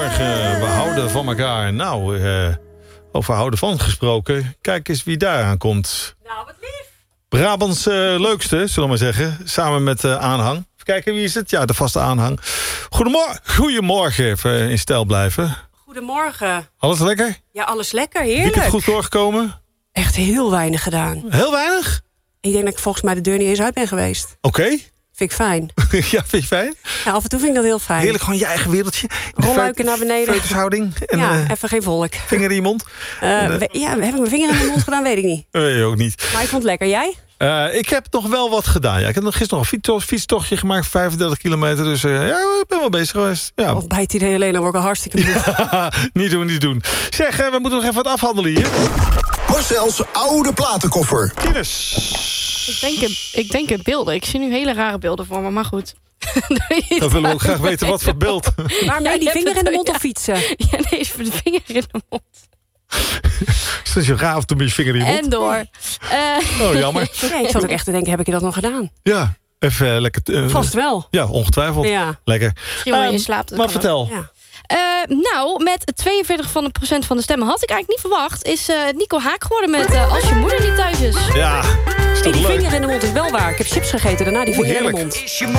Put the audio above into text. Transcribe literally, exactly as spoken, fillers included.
Goedemorgen, we houden van elkaar. Nou, uh, over houden van gesproken. Kijk eens wie daar aankomt. Nou, wat lief. Brabants uh, leukste, zullen we maar zeggen. Samen met uh, aanhang. Even kijken, wie is het? Ja, de vaste aanhang. Goedemorgen, Goedemorgen, even in stijl blijven. Goedemorgen. Alles lekker? Ja, alles lekker, heerlijk. Weekend goed doorgekomen? Echt heel weinig gedaan. Heel weinig? Ik denk dat ik volgens mij de deur niet eens uit ben geweest. Oké. Okay. Vind ik fijn. Ja, vind je fijn? Ja, af en toe vind ik dat heel fijn. Heerlijk, gewoon je eigen wereldje. Rolluiken naar beneden. Feutushouding. En, ja, uh, even geen volk. Vinger in je mond. Uh, en, uh, we, ja, heb ik mijn vinger in mijn mond gedaan, weet ik niet. Weet je ook niet. Maar ik vond het lekker. Jij? Uh, ik heb nog wel wat gedaan. Ja. Ik heb nog gisteren nog een fietstochtje gemaakt, vijfendertig kilometer. Dus uh, ja, ik ben wel bezig geweest. Ja. Of bij het idee alleen, dan word ik al hartstikke moe. Niet doen, niet doen. Zeg, uh, we moeten nog even wat afhandelen hier. Marcel's oude platenkoffer. Kennis. Ik denk, in, ik denk in beelden. Ik zie nu hele rare beelden voor me, maar goed. Dan willen we ook graag weten wat voor beeld. Waarmee die vinger in de mond of fietsen? Ja, nee, is voor de vinger in de mond. Is dat zo gaaf of toen met je vinger in je mond? En door. Uh, oh, jammer. Ja, ik zat ook echt te denken, heb ik je dat nog gedaan? Ja, even uh, lekker... Uh, Vast wel. Ja, ongetwijfeld. Ja. Lekker. Misschien wel um, je slaapt. Maar vertel. Ja. Uh, nou, met tweeënveertig van de procent van de stemmen had ik eigenlijk niet verwacht. Is uh, Nico Haak geworden met uh, Als je moeder niet thuis is. Ja, is hey, die leuk. vinger in de mond is wel waar. Ik heb chips gegeten, daarna die vinger in de mond.